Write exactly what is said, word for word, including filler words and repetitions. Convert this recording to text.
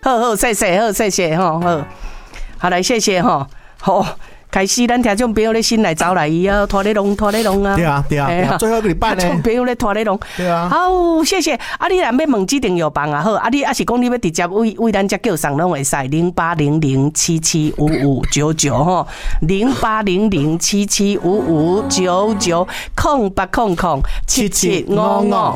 好好，谢谢，好谢谢吼，好，好来谢谢吼，好。开始，咱听众朋友咧先来找来伊啊，拖咧龙，拖咧龙啊！ 对啊，对啊，对啊最后一个礼拜呢， 听众朋友咧拖咧龙， 对啊。 好，谢谢。啊，你若要问指定药房啊，好，啊你啊是讲你要直接为为咱遮叫上拢会使零八零零七七五五九九吼，零八零零七七五五九九空八空空七七五五。